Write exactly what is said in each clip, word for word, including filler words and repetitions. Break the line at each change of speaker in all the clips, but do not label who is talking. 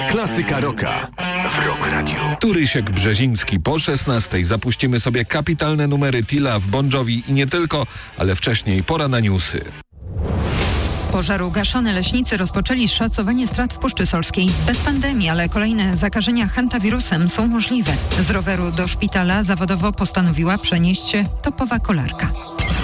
Klasyka rocka w Rock Radio. Turysiek Brzeziński. Po szesnastej zapuścimy sobie kapitalne numery Tilla w Bon Jovi i nie tylko, ale wcześniej pora na newsy.
Pożar ugaszony. Leśnicy rozpoczęli szacowanie strat w Puszczy Solskiej. Bez pandemii, ale kolejne zakażenia hentawirusem są możliwe. Z roweru do szpitala zawodowo postanowiła przenieść się topowa kolarka.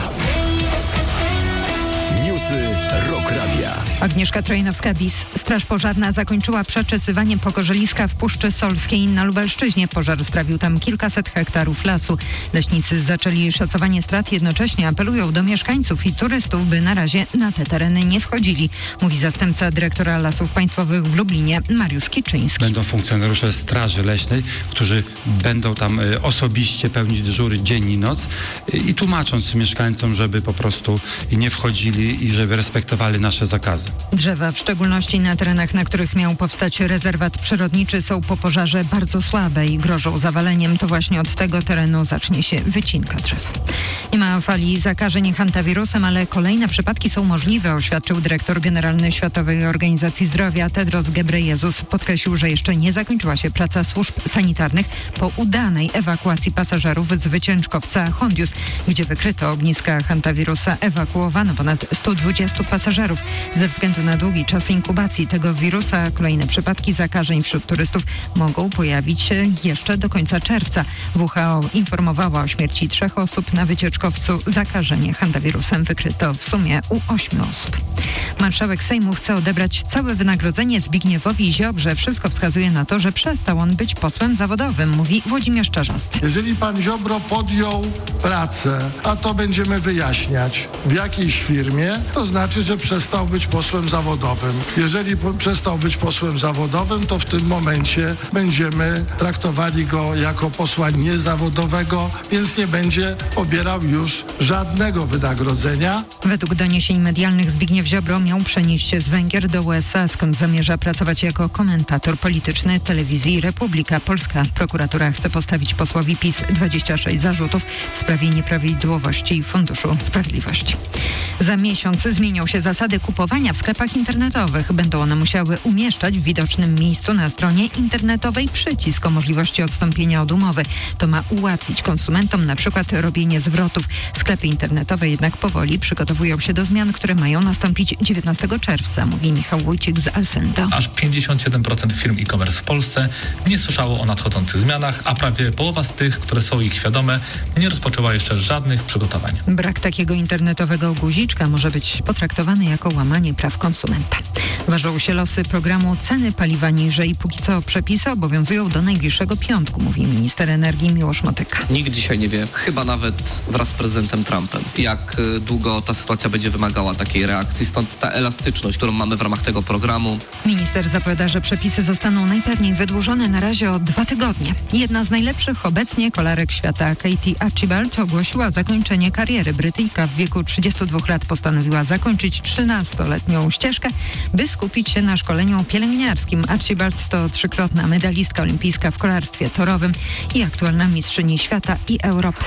Newsy Rock Radia.
Agnieszka Trojnowska-Bis. Straż pożarna zakończyła przeczesywanie pokorzeliska w Puszczy Solskiej na Lubelszczyźnie. Pożar strawił tam kilkaset hektarów lasu. Leśnicy zaczęli szacowanie strat, jednocześnie apelują do mieszkańców i turystów, by na razie na te tereny nie wchodzili, mówi zastępca dyrektora Lasów Państwowych w Lublinie Mariusz Kiczyński.
Będą funkcjonariusze Straży Leśnej, którzy będą tam osobiście pełnić dyżury dzień i noc i tłumacząc mieszkańcom, żeby po prostu nie wchodzili i żeby respektowali nasze zakazy.
Drzewa, w szczególności na terenach, na których miał powstać rezerwat przyrodniczy, są po pożarze bardzo słabe i grożą zawaleniem. To właśnie od tego terenu zacznie się wycinka drzew. Nie ma fali zakażeń hentawirusem, ale kolejne przypadki są możliwe, oświadczył dyrektor generalny Światowej Organizacji Zdrowia Tedros Ghebreyesus. Podkreślił, że jeszcze nie zakończyła się praca służb sanitarnych po udanej ewakuacji pasażerów z wycieczkowca Hondius, gdzie wykryto ogniska hentawirusa. Ewakuowano ponad stu dwudziestu pasażerów. Ze względu na długi czas inkubacji tego wirusa kolejne przypadki zakażeń wśród turystów mogą pojawić się jeszcze do końca czerwca. W H O informowała o śmierci trzech osób. Na wycieczkowcu zakażenie hentawirusem wykryto w sumie u ośmiu osób. Marszałek Sejmu chce odebrać całe wynagrodzenie Zbigniewowi Ziobrze. Wszystko wskazuje na to, że przestał on być posłem zawodowym, mówi Włodzimierz Czarzasty.
Jeżeli pan Ziobro podjął pracę, a to będziemy wyjaśniać, w jakiejś firmie, to znaczy, że przestał być posłem zawodowym. Jeżeli po- przestał być posłem zawodowym, to w tym momencie będziemy traktowali go jako posła niezawodowego, więc nie będzie pobierał już żadnego wynagrodzenia.
Według doniesień medialnych Zbigniew Ziobro miał przenieść się z Węgier do U S A, skąd zamierza pracować jako komentator polityczny telewizji Republika Polska. Prokuratura chce postawić posłowi PiS dwadzieścia sześć zarzutów w sprawie nieprawidłowości Funduszu Sprawiedliwości. Za miesiąc zmienią się zasady kupowania w sklepach internetowych. Będą one musiały umieszczać w widocznym miejscu na stronie internetowej przycisk o możliwości odstąpienia od umowy. To ma ułatwić konsumentom na przykład robienie zwrotów. Sklepy internetowe jednak powoli przygotowują się do zmian, które mają nastąpić dziewiętnastego czerwca, mówi Michał Wójcik z Alsendo.
Aż pięćdziesiąt siedem procent firm e-commerce w Polsce nie słyszało o nadchodzących zmianach, a prawie połowa z tych, które są ich świadome, nie rozpoczęła jeszcze żadnych przygotowań.
Brak takiego internetowego guziczka może być potraktowany jako łamanie praw konsumenta. Ważą się losy programu Ceny paliwa niżej. Póki co przepisy obowiązują do najbliższego piątku, mówi minister energii Miłosz Motyka.
Nikt dzisiaj nie wie, chyba nawet wraz z prezydentem Trumpem, jak długo ta sytuacja będzie wymagała takiej reakcji. Stąd ta elastyczność, którą mamy w ramach tego programu.
Minister zapowiada, że przepisy zostaną najpewniej wydłużone na razie o dwa tygodnie. Jedna z najlepszych obecnie kolarek świata, Katie Archibald, ogłosiła zakończenie kariery. Brytyjka w wieku trzydziestu dwóch lat postanowiła zakończyć trzynastoletnią ścieżkę, by skupić się na szkoleniu pielęgniarskim. Archibald to trzykrotna medalistka olimpijska w kolarstwie torowym i aktualna mistrzyni świata i Europy.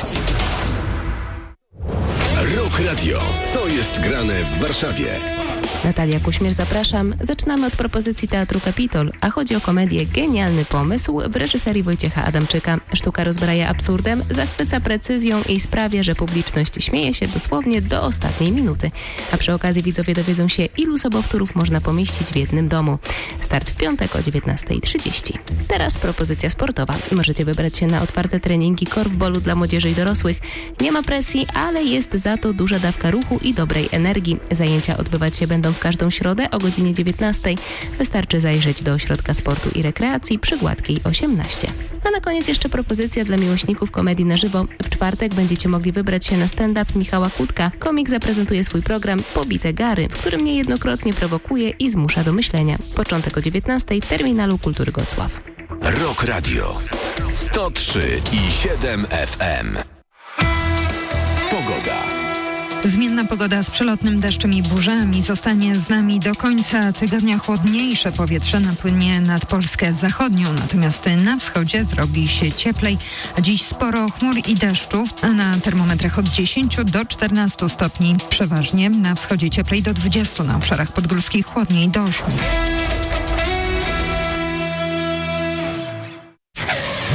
Rock Radio. Co jest grane w Warszawie?
Natalia Kuśmierz, zapraszam. Zaczynamy od propozycji Teatru Kapitol, a chodzi o komedię Genialny pomysł w reżyserii Wojciecha Adamczyka. Sztuka rozbraja absurdem, zachwyca precyzją i sprawia, że publiczność śmieje się dosłownie do ostatniej minuty. A przy okazji widzowie dowiedzą się, ilu sobowtórów można pomieścić w jednym domu. Start w piątek o dziewiętnasta trzydzieści. Teraz propozycja sportowa. Możecie wybrać się na otwarte treningi korfbolu dla młodzieży i dorosłych. Nie ma presji, ale jest za to duża dawka ruchu i dobrej energii. Zajęcia odbywać się będą w każdą środę o godzinie dziewiętnastej. Wystarczy zajrzeć do Ośrodka Sportu i Rekreacji przy Gładkiej osiemnaście. A na koniec jeszcze propozycja dla miłośników komedii na żywo. W czwartek będziecie mogli wybrać się na stand-up Michała Kutka. Komik zaprezentuje swój program Pobite Gary, w którym niejednokrotnie prowokuje i zmusza do myślenia. Początek o dziewiętnastej w Terminalu Kultury Gocław.
Rock Radio. sto trzy i siedem F M. Pogoda.
Zmienna pogoda z przelotnym deszczem i burzami zostanie z nami do końca tygodnia. Chłodniejsze powietrze napłynie nad Polskę zachodnią, natomiast na wschodzie zrobi się cieplej. A dziś sporo chmur i deszczów, a na termometrach od dziesięciu do czternastu stopni. Przeważnie na wschodzie cieplej do dwudziestu, na obszarach podgórskich chłodniej do ośmiu.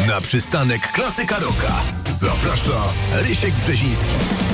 Na przystanek Klasyka Rocka zaprasza Rysiek Brzeziński.